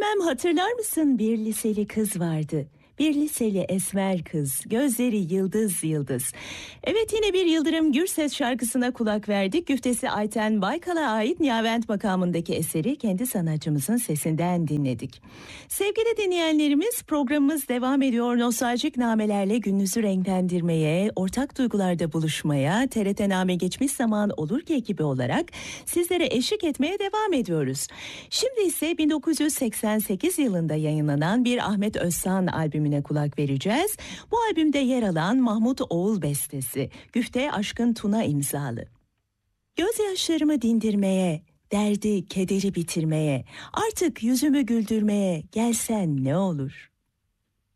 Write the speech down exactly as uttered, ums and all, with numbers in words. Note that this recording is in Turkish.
Bilmem hatırlar mısın, bir liseli kız vardı. Bir liseli esmer kız, gözleri yıldız yıldız. Evet, yine bir Yıldırım Gürses şarkısına kulak verdik. Güftesi Ayten Baykal'a ait Niyavent makamındaki eseri kendi sanatçımızın sesinden dinledik. Sevgili dinleyenlerimiz, programımız devam ediyor. Nostaljik namelerle gününüzü renklendirmeye, ortak duygularda buluşmaya, T R T Name Geçmiş Zaman Olur Ki ekibi olarak sizlere eşlik etmeye devam ediyoruz. Şimdi ise bin dokuz yüz seksen sekiz yılında yayınlanan bir Ahmet Özsan albümüne kulak vereceğiz. Bu albümde yer alan Mahmut Oğul bestesi, Güfte Aşkın Tuna imzalı. Gözyaşlarımı dindirmeye, derdi kederi bitirmeye, artık yüzümü güldürmeye gelsen ne olur?